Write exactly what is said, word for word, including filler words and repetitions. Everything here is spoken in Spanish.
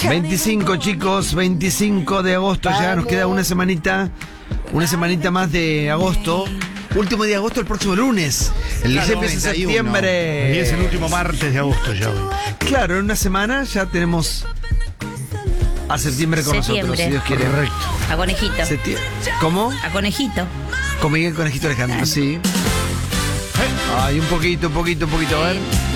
veinticinco, chicos, veinticinco de agosto, ya nos queda una semanita, una semanita más de agosto. Último día de agosto, el próximo lunes. El Claro, liceo empieza en noventa y uno. septiembre. Y es el último martes de agosto ya hoy. Claro, en una semana ya tenemos a septiembre con Septiembre. nosotros, si Dios quiere. Correcto. A conejito. Septie- ¿Cómo? A conejito. Con Miguel Conejito Alejandro, sí. Ay, un poquito, un poquito, un poquito, a ver.